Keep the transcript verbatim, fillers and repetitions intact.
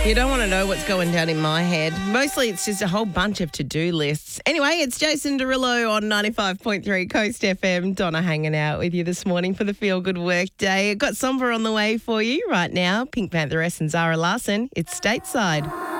You don't want to know what's going down in my head. Mostly it's just a whole bunch of to-do lists. Anyway, it's Jason Derulo on ninety-five point three Coast F M. Donna hanging out with you this morning for the Feel Good Work Day. I've got Somber on the way for you right now. Pink Pantheress and Zara Larson. It's Stateside.